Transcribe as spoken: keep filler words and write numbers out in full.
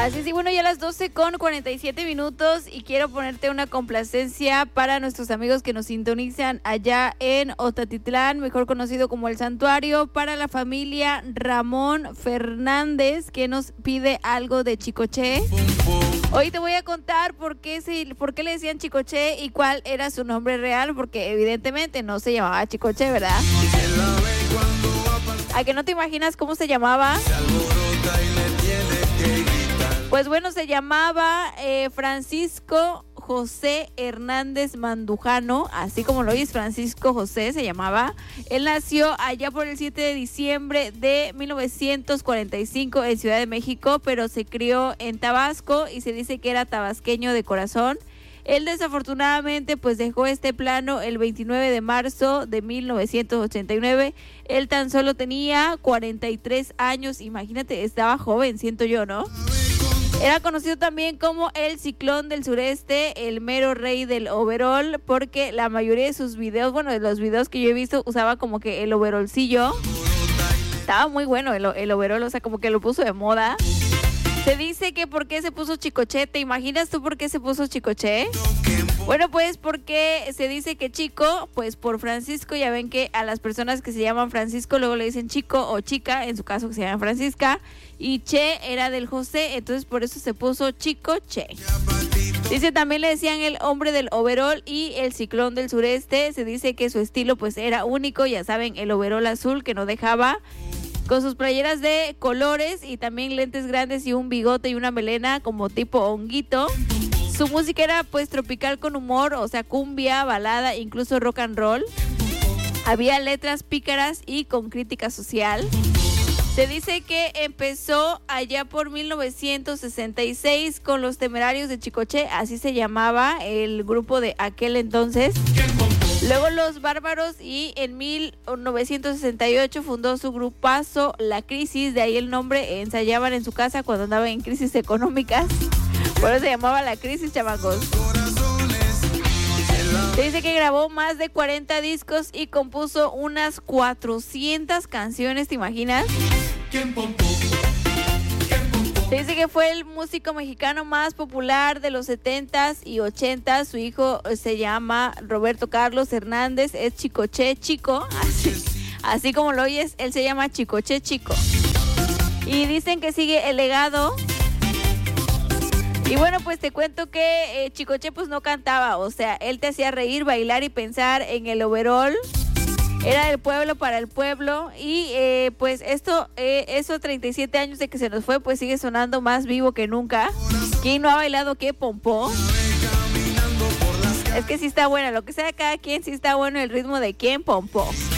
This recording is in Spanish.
Así es, y bueno, ya a las doce con cuarenta y siete minutos y quiero ponerte una complacencia para nuestros amigos que nos sintonizan allá en Otatitlán, mejor conocido como El Santuario, para la familia Ramón Fernández que nos pide algo de Chicoche. Hoy te voy a contar por qué, se, por qué le decían Chicoche y cuál era su nombre real, porque evidentemente no se llamaba Chicoche, ¿verdad? ¿A que no te imaginas cómo se llamaba? Pues bueno, se llamaba eh, Francisco José Hernández Mandujano, así como lo oyes, Francisco José se llamaba. Él nació allá por el siete de diciembre de mil novecientos cuarenta y cinco en Ciudad de México, pero se crió en Tabasco y se dice que era tabasqueño de corazón. Él desafortunadamente pues dejó este plano el veintinueve de marzo de mil novecientos ochenta y nueve. Él tan solo tenía cuarenta y tres años, imagínate, estaba joven, siento yo, ¿no? Era conocido también como el Ciclón del Sureste, el mero rey del overol, porque la mayoría de sus videos, bueno, de los videos que yo he visto, usaba como que el overolcillo. Estaba muy bueno el, el overol, o sea, como que lo puso de moda. Se dice que por qué se puso Chicoche. ¿Te imaginas tú por qué se puso Chicoche? Bueno, pues porque se dice que Chico, pues por Francisco, ya ven que a las personas que se llaman Francisco luego le dicen Chico o Chica, en su caso que se llama Francisca, y Che era del José, entonces por eso se puso Chicoche. Dice también le decían el hombre del overol y el ciclón del sureste. Se dice que su estilo pues era único, ya saben, el overol azul que no dejaba, con sus playeras de colores y también lentes grandes y un bigote y una melena como tipo honguito. Su música era pues tropical con humor, o sea, cumbia, balada, incluso rock and roll. Había letras pícaras y con crítica social. Se dice que empezó allá por mil novecientos sesenta y seis con los Temerarios de Chicoche, así se llamaba el grupo de aquel entonces. Luego los Bárbaros y en mil novecientos sesenta y ocho fundó su grupazo La Crisis, de ahí el nombre, ensayaban en su casa cuando andaban en crisis económicas, por eso se llamaba La Crisis, chamacos. Se dice que grabó más de cuarenta discos y compuso unas cuatrocientas canciones, ¿te imaginas? Se dice que fue el músico mexicano más popular de los setentas y ochentas. Su hijo se llama Roberto Carlos Hernández, es Chicoche Chico, así, así como lo oyes, él se llama Chicoche Chico. Y dicen que sigue el legado. Y bueno, pues te cuento que eh, Chicoche pues no cantaba, o sea, él te hacía reír, bailar y pensar en el overol. Era del pueblo para el pueblo y eh, pues esto, eh, eso treinta y siete años de que se nos fue, pues sigue sonando más vivo que nunca. ¿Quién no ha bailado qué pompó? Es que sí está bueno, lo que sea cada quien, sí está bueno el ritmo de quién pompó.